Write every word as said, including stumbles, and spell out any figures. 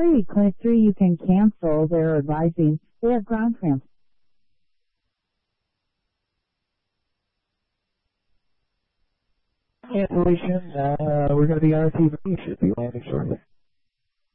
three, Clinic three, you can cancel. They're advising they have ground transport. Cancellation, uh, we're going to be on T V. Should be landing shortly.